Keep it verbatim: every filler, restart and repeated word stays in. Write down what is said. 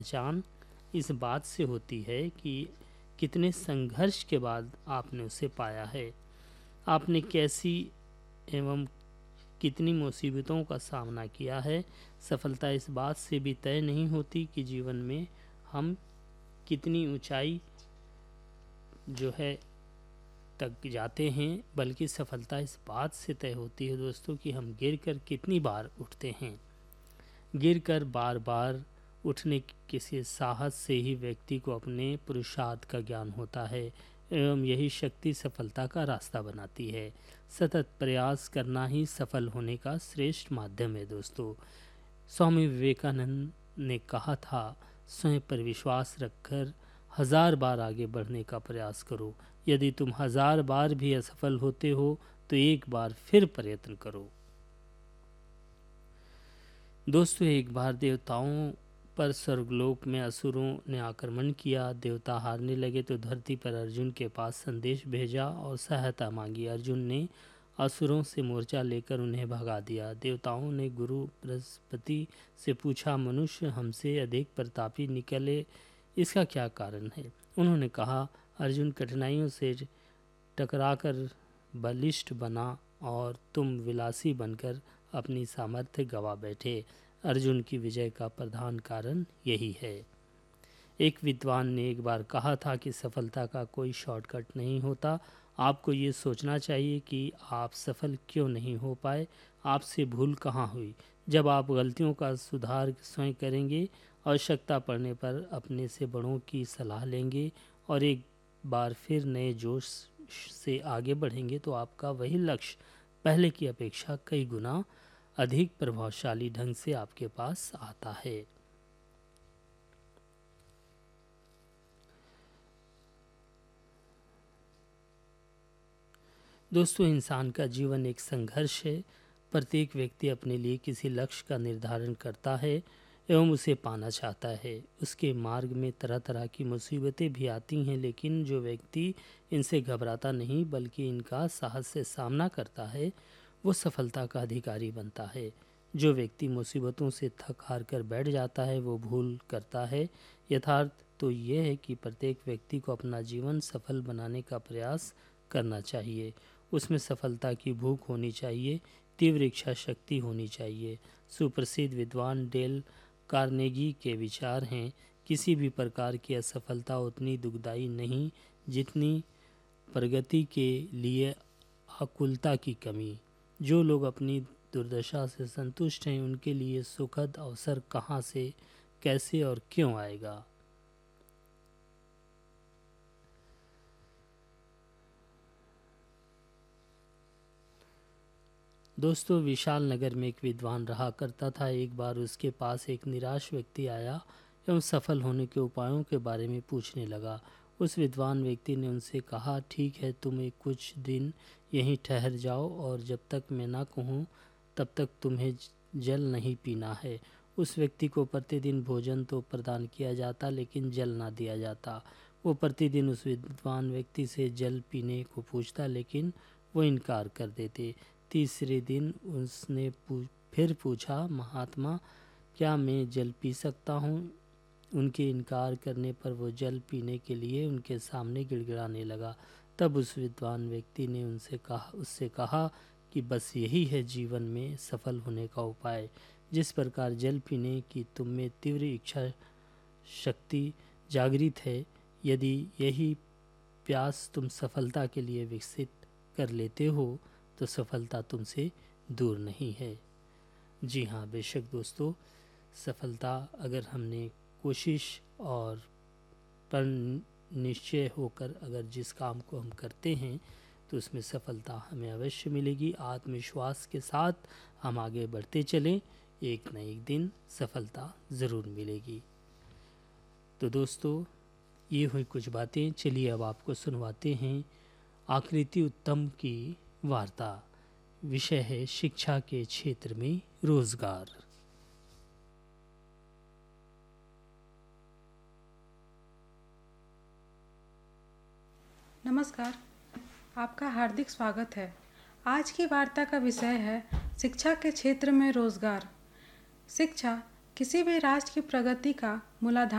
पहचान इस बात से होती है कि कितने संघर्ष के बाद आपने उसे पाया है। आपने कैसी एवं कितनी मुसीबतों का सामना किया है। सफलता इस बात से भी तय नहीं होती कि जीवन में हम कितनी ऊंचाई जो है तक जाते हैं, बल्कि सफलता इस बात से तय होती है दोस्तों कि हम गिरकर कितनी बार उठते हैं। गिरकर बार बार उठने किसी साहस से ही व्यक्ति को अपने पुरुषार्थ का ज्ञान होता है एवं यही शक्ति सफलता का रास्ता बनाती है। सतत प्रयास करना ही सफल होने का श्रेष्ठ माध्यम है दोस्तों। स्वामी विवेकानंद ने कहा था, स्वयं पर विश्वास रखकर हजार बार आगे बढ़ने का प्रयास करो। यदि तुम हजार बार भी असफल होते हो तो एक बार फिर प्रयत्न करो। दोस्तों, एक बार देवताओं पर स्वर्गलोक में असुरों ने आक्रमण किया। देवता हारने लगे तो धरती पर अर्जुन के पास संदेश भेजा और सहायता मांगी। अर्जुन ने असुरों से मोर्चा लेकर उन्हें भगा दिया। देवताओं ने गुरु बृहस्पति से पूछा, मनुष्य हमसे अधिक प्रतापी निकले, इसका क्या कारण है? उन्होंने कहा, अर्जुन कठिनाइयों से टकराकर बलिष्ठ बना और तुम विलासी बनकर अपनी सामर्थ्य गवा बैठे। अर्जुन की विजय का प्रधान कारण यही है। एक विद्वान ने एक बार कहा था कि सफलता का कोई शॉर्टकट नहीं होता। आपको ये सोचना चाहिए कि आप सफल क्यों नहीं हो पाए, आपसे भूल कहाँ हुई। जब आप गलतियों का सुधार स्वयं करेंगे, आवश्यकता पड़ने पर अपने से बड़ों की सलाह लेंगे और एक बार फिर नए जोश से आगे बढ़ेंगे तो आपका वही लक्ष्य पहले की अपेक्षा कई गुना अधिक प्रभावशाली ढंग से आपके पास आता है। दोस्तों, इंसान का जीवन एक संघर्ष है। प्रत्येक व्यक्ति अपने लिए किसी लक्ष्य का निर्धारण करता है एवं उसे पाना चाहता है। उसके मार्ग में तरह तरह की मुसीबतें भी आती हैं, लेकिन जो व्यक्ति इनसे घबराता नहीं बल्कि इनका साहस से सामना करता है, वो सफलता का अधिकारी बनता है। जो व्यक्ति मुसीबतों से थक हार कर बैठ जाता है, वो भूल करता है। यथार्थ तो ये है कि प्रत्येक व्यक्ति को अपना जीवन सफल बनाने का प्रयास करना चाहिए। उसमें सफलता की भूख होनी चाहिए, तीव्र इच्छा शक्ति होनी चाहिए। सुप्रसिद्ध विद्वान डेल कार्नेगी के विचार हैं, किसी भी प्रकार की असफलता उतनी दुखदाई नहीं जितनी प्रगति के लिए आकुलता की कमी। जो लोग अपनी दुर्दशा से संतुष्ट हैं, उनके लिए सुखद अवसर कहाँ से, कैसे और क्यों आएगा। दोस्तों, विशाल नगर में एक विद्वान रहा करता था। एक बार उसके पास एक निराश व्यक्ति आया एवं सफल होने के उपायों के बारे में पूछने लगा। उस विद्वान व्यक्ति ने उनसे कहा, ठीक है, तुम एक कुछ दिन यहीं ठहर जाओ और जब तक मैं ना कहूँ तब तक तुम्हें जल नहीं पीना है। उस व्यक्ति को प्रतिदिन भोजन तो प्रदान किया जाता, लेकिन जल ना दिया जाता। वो प्रतिदिन उस विद्वान व्यक्ति से जल पीने को पूछता, लेकिन वो इनकार कर देते। तीसरे दिन उसने पू, फिर पूछा, महात्मा, क्या मैं जल पी सकता हूँ? उनके इनकार करने पर वो जल पीने के लिए उनके सामने गिड़गिड़ाने लगा। तब उस विद्वान व्यक्ति ने उनसे कहा उससे कहा कि बस यही है जीवन में सफल होने का उपाय। जिस प्रकार जल पीने की तुम में तीव्र इच्छा शक्ति जागृत है, यदि यही प्यास तुम सफलता के लिए विकसित कर लेते हो तो सफलता तुमसे दूर नहीं है। जी हाँ, बेशक दोस्तों, सफलता अगर हमने कोशिश और पर निश्चय होकर अगर जिस काम को हम करते हैं तो उसमें सफलता हमें अवश्य मिलेगी। आत्मविश्वास के साथ हम आगे बढ़ते चलें, एक न एक दिन सफलता ज़रूर मिलेगी। तो दोस्तों, ये हुई कुछ बातें। चलिए अब आपको सुनवाते हैं आकृति उत्तम की वार्ता। विषय है शिक्षा के क्षेत्र में रोजगार। नमस्कार, आपका हार्दिक स्वागत है। आज की वार्ता का विषय है शिक्षा के क्षेत्र में रोजगार। शिक्षा किसी भी राष्ट्र की प्रगति का मूलाधार